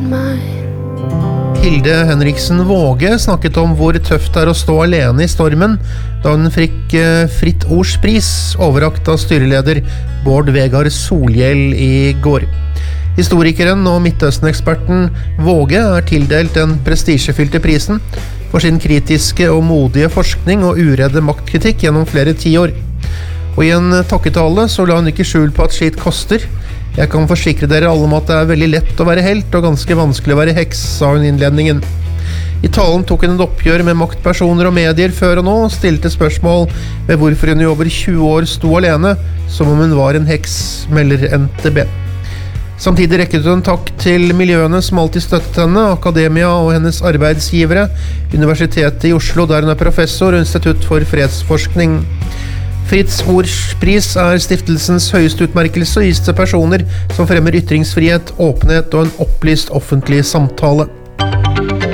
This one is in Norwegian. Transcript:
Hilde Henriksen Våge snakket om hvor tøft det å stå alene i stormen da hun fikk Fritt Ords pris overrakt av styreleder Bård Vegar Solhjell i går. Historikeren og Midtøsten-eksperten Våge tildelt den prestisjefylte prisen for sin kritiske og modige forskning og uredde maktkritikk gjennom flere tiår. Og i en takketale så la hun ikke skjul på at skitt koster. Jeg kan forsikre dere alle om at det veldig lett å være helt og ganske vanskelig å være heks, sa hun i innledningen. I talen tok hun et oppgjør med maktpersoner og medier før og nå, og stilte spørsmål ved hvorfor hun i over 20 år sto alene, som om hun var en heks, melder NTB. Samtidig rekket hun takk til miljøene som alltid støttet henne, akademia og hennes arbeidsgivere, Universitetet i Oslo, der hun professor og Institutt for fredsforskning. Fritt Ords pris stiftelsens høyeste utmerkelse og gis til personer som fremmer ytringsfrihet, åpenhet og en opplyst offentlig samtale.